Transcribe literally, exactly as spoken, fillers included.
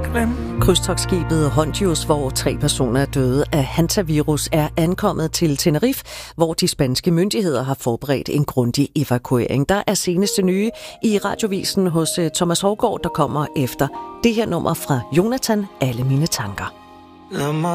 Krydstogtskibet Hondius, hvor tre personer er døde af hantavirus, er ankommet til Tenerife, hvor de spanske myndigheder har forberedt en grundig evakuering. Der er seneste nye i radiovisen hos Thomas Hougaard, der kommer efter det her nummer fra Jonathan, Alle mine tanker.